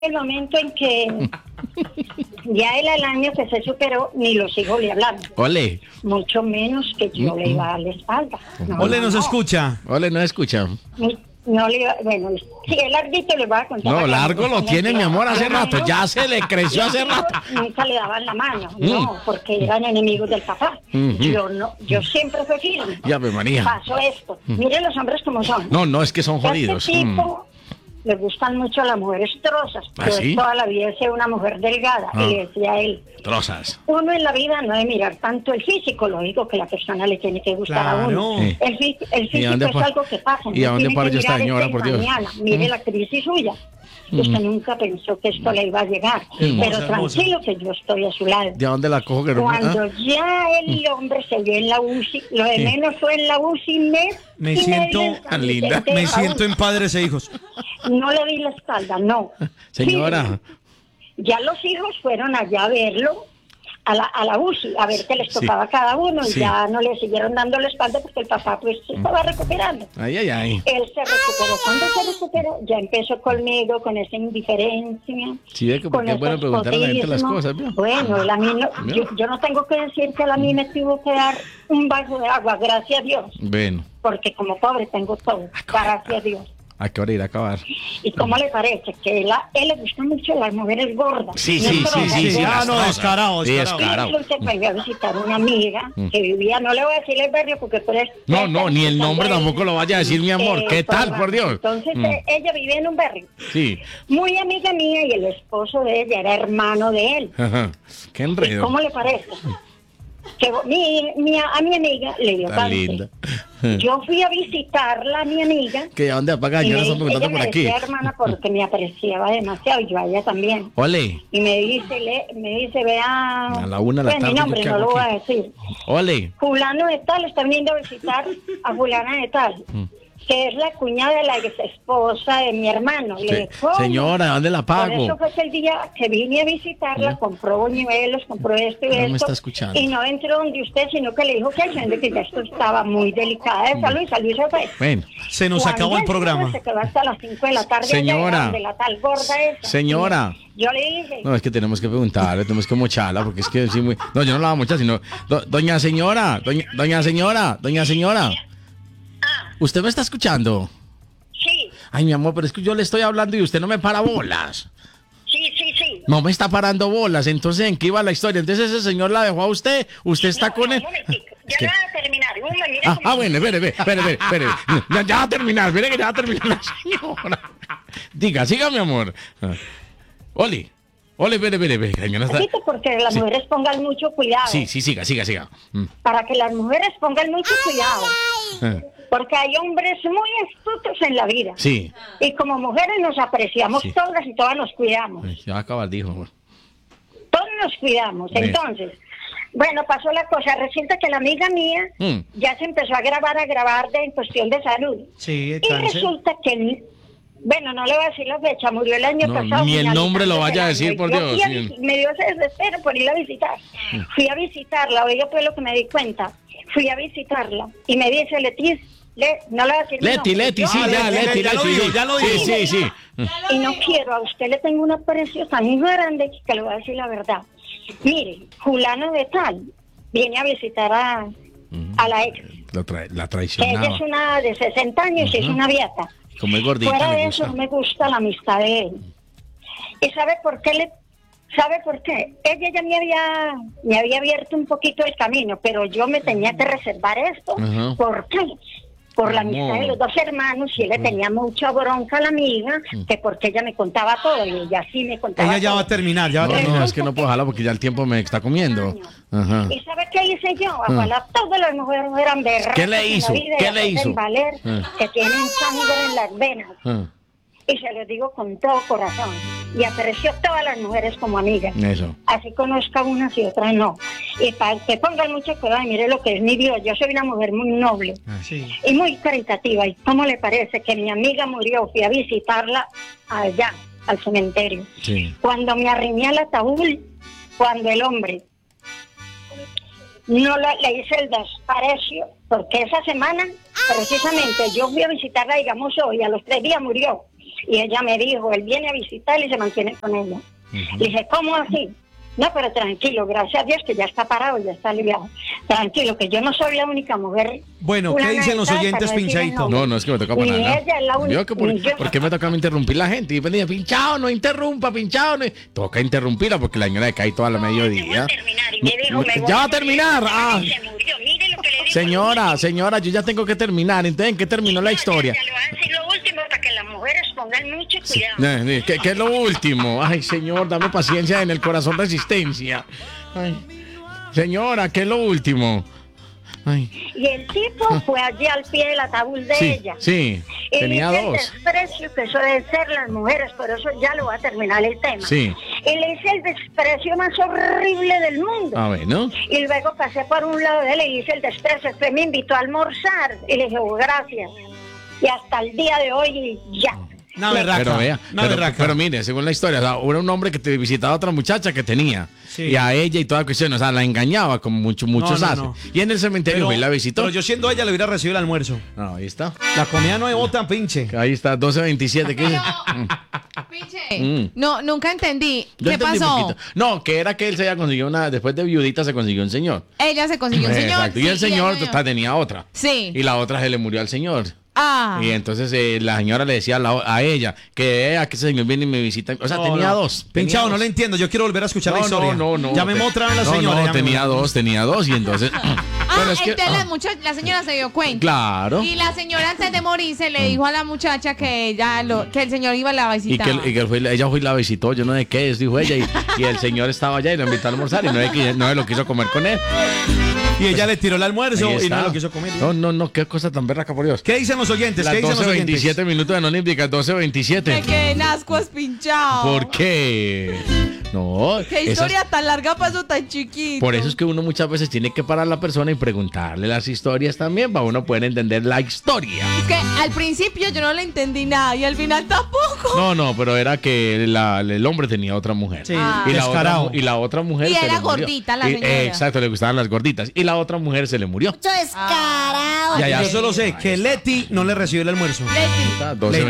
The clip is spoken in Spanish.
el momento en que ya él al año que se superó, ni los hijos le hablaban. Ole. Mucho menos que yo le iba a la espalda. Ole, ¿nos escucha? Ole, no escucha. No le iba, bueno, sí, el larguito le voy a contar. No, largo lo tiene mi amor hace rato. Ya se le creció hace rato. Nunca le daban la mano, no, porque eran enemigos del papá. Yo siempre fui firme. Ya, me María. Pasó esto. Miren los hombres como son. No, es que son Este jodidos. tipo le gustan mucho las mujeres trozas. ¿Ah, Yo sí? toda la vida he sido una mujer delgada. Y le decía a él, Trozas. uno en la vida no debe mirar tanto el físico, lógico que la persona le tiene que gustar a uno. Claro. El físico es algo que pasa. ¿Y a no dónde tiene paro que yo esta mirar señora, ese por Dios? mañana. Mire la crisis suya. Usted nunca pensó que esto le iba a llegar. Pero tranquilo que yo estoy a su lado. ¿De dónde la cojo? Que no- Cuando ya el hombre se vio en la UCI, lo de menos fue en la UCI Me siento tan linda. Me siento en Padres e Hijos. No le di la espalda, no. Señora. Ya los hijos fueron allá a verlo, a la UCI, a ver qué les tocaba a cada uno, y ya no le siguieron dando la espalda porque el papá pues se estaba recuperando. Ay. Él se recuperó. Cuando se recuperó, ya empezó conmigo, con esa indiferencia. Sí, ve que con porque es bueno ese preguntar a la gente las escotismo. cosas, ¿vio? Bueno, él a mí yo no tengo que decir que él a mí me tuvo que dar un vaso de agua, gracias a Dios. Bueno, Porque como pobre tengo todo, gracias a Dios. ¿a qué hora ir a acabar? ¿Y cómo le parece? Que él le gustan mucho las mujeres gordas. Sí. Ah, no, descarado. Sí, Y descarado. resulta que fui a visitar una amiga que vivía, no le voy a decir el barrio porque por eso... No, ni el nombre tampoco lo vaya a decir, mi amor. ¿Qué tal, por Dios? Entonces ella vivía en un barrio. Sí. Muy amiga mía y el esposo de ella era hermano de él. Ajá. Qué ¿Y enredo. cómo le parece? Que a mi amiga le dio Tan cáncer. linda. Yo fui a visitarla a mi amiga. ¿Que a dónde apaga? Y Yo no me, estoy preguntando ella por me aquí. decía hermana porque me apreciaba demasiado y yo a ella también. Ole. Y me dice, vea, A la una de la pues, mi tarde, nombre ¿yo qué no hago lo voy aquí? a decir. Ole. Fulano de tal está viniendo a visitar a fulana de tal, que es la cuñada de la ex esposa de mi hermano. Y le dije, ¿cómo? Señora, ¿dónde la Por pago? eso fue que el día que vine a visitarla, compró buñuelos, compró esto y No me esto. está escuchando. Y no entró donde usted, sino que le dijo que el señor que ya esto estaba muy delicada de salud y se fue. Bueno, Se nos Cuando acabó el él programa. se quedó hasta las 5 de la tarde. Señora. allá, de la tal gorda esa. Señora. Yo le dije, no, es que tenemos que preguntarle, tenemos que mocharla, porque es que sí, muy... No, yo no la voy a mochar, sino... doña señora. ¿Usted me está escuchando? sí, Ay, mi amor, pero es que yo le estoy hablando y usted no me para bolas. sí. No me está parando bolas, entonces ¿en qué iba la historia? Entonces ese señor la dejó a usted está con él. Un momentico, ya ¿Qué? no va a terminar. Mira cómo- Bueno, espere. Ya va a terminar, mire que ya va a terminar la señora. Diga, siga, mi amor. Oli, espere, señora está... Repito, porque las mujeres pongan mucho cuidado. Sí, siga. Para que las mujeres pongan mucho cuidado. Porque hay hombres muy astutos en la vida. Sí. Y como mujeres nos apreciamos Sí. todas y todas nos cuidamos. Ya va a acabar, dijo. Amor. Todos nos cuidamos. Bien. Entonces, bueno, pasó la cosa. Resulta que la amiga mía ya se empezó a grabar en cuestión de salud. Sí, Y cáncer. resulta que, bueno, no le voy a decir la fecha, murió el año No, pasado. ni el finalizando nombre lo vaya a el decir, año. por Yo Dios, fui a sí. me dio ese desespero por ir a visitar. Fui a visitarla, oiga pues lo que me di cuenta. Fui a visitarla y me dice Leticia, no le voy a decir mi Leti, nombre. sí, Yo- ya, Leti. ya lo dijo, ya lo dijo. Sí. Y no quiero, a usted le tengo una aprecio tan grande que le voy a decir la verdad. Mire, fulano de tal viene a visitar a la ex, La que ella traicionaba. es una de 60 años y es una viata. Como es gordita, Fuera le de gusta. eso no me gusta la amistad de él. ¿Y sabe por qué? ¿Sabe por qué? Ella ya me había abierto un poquito el camino, pero yo me tenía que reservar esto. Ajá. ¿Por qué? Por la Amor. amistad de los dos hermanos, y él le tenía mucha bronca a la amiga, que porque ella me contaba todo, y ella sí me contaba Ella ya todo. va a terminar, ya va a terminar. No, es que no puedo jalar porque ya el tiempo me está comiendo. Ajá. ¿Y sabe qué hice yo? Ojalá todas las mujeres eran berracas. ¿Qué le en la hizo? vida y ¿Qué le hacen hizo? valer, que tienen sangre en las venas. Y se lo digo con todo corazón. Y aprecio a todas las mujeres como amigas. Eso. Así conozca unas y otras no. Y para que pongan mucho cuidado, y mire lo que es mi Dios. Yo soy una mujer muy noble Sí. y muy caritativa. ¿Y cómo le parece que mi amiga murió? Fui a visitarla allá, al cementerio. Sí. Cuando me arrimé al ataúd, cuando el hombre no le hice el desprecio, porque esa semana, precisamente, yo fui a visitarla, digamos, hoy, a los 3 días murió. Y ella me dijo, él viene a visitarla y se mantiene con ella. Le dije, ¿cómo así? No, pero tranquilo, gracias a Dios que ya está parado, ya está aliviado. Tranquilo, que yo no soy la única mujer. Bueno, ¿qué dicen los oyentes, Pinchadito? No, es que me toca para Y nada. ella es la única. ¿Por qué me toca a mí interrumpir la gente? Y me decía, Pinchado, no interrumpa, Pinchado. No. Toca interrumpirla porque la señora cae toda la mediodía. Ya va a terminar. Ah. Se murió, mire lo que le digo. Señora, yo ya tengo que terminar. Entonces, ¿en qué terminó la historia? Ya le voy a decir lo último para que las mujeres pongan mucho cuidado. ¿Qué es lo último? Ay, señor, dame paciencia, en el corazón resistencia. Ay, señora, ¿qué es lo último? Ay. Y el tipo fue allí al pie del ataúd de ella. Sí, Y tenía dice dos. el desprecio que suelen ser las mujeres, por eso ya lo va a terminar el tema. Sí. Y le hice el desprecio más horrible del mundo. A ver, ¿no? Y luego pasé por un lado de él y hice el desprecio. Después me invitó a almorzar y le dije, oh, gracias. Y hasta el día de hoy ya. Una berraca. Pero vea, una berraca. pero mire, según la historia, o sea, era un hombre que te visitaba a otra muchacha que tenía. Sí. Y a ella y toda cuestión, o sea, la engañaba como muchos No. hacen. Y en el cementerio fue y la visitó. Pero yo siendo ella le hubiera recibido el almuerzo. No, ahí está. La comida no es bota, pinche. Ahí está, 12:27. ¿Qué? Pinche. No, nunca entendí. Yo ¿Qué entendí pasó? poquito. No, que era que él se había conseguido después de viudita se consiguió un señor. Ella se consiguió un señor. Exacto. Y el sí, señor ella- tenía otra. Sí. Y la otra se le murió al señor. Ah. Y entonces la señora le decía a ella que que ese señor viene y me visita. O sea, No, tenía no. dos. Pinchado, tenía no le entiendo. Yo quiero volver a escuchar la historia. No. Llamemos otra vez a la señora. No, llamemos. tenía dos y entonces. Bueno, es que- Entonces la señora se dio cuenta. Claro. Y la señora antes de morirse le dijo a la muchacha que que el señor iba a la Y visita. ella fue y la visitó, yo no sé qué es, dijo ella, y el señor estaba allá y lo invitó a almorzar y no se lo quiso comer con él. Y ella le tiró el almuerzo Ahí y no está. lo quiso comer. No, qué cosa tan berraca, por Dios. ¿Qué dicen los oyentes? Las ¿Qué dicen los oyentes? 12:27 minutos de Anónimos, 12:27. Me quedé en ascuas pinchado. ¿Por qué? No. Qué historia tan larga pasó tan chiquito. Por eso es que uno muchas veces tiene que parar a la persona y preguntarle las historias también para uno poder entender la historia. Es que al principio yo no le entendí nada y al final tampoco. No, pero era que el hombre tenía otra mujer. Sí, Ah. descarado. Y la otra mujer Y se era le murió. gordita la Y- señora. exacto, le gustaban las gorditas. Y la otra mujer se le murió. Descarado. Ya, Yo solo sé que Leti no le recibió el almuerzo. Leti. Está, 12:28.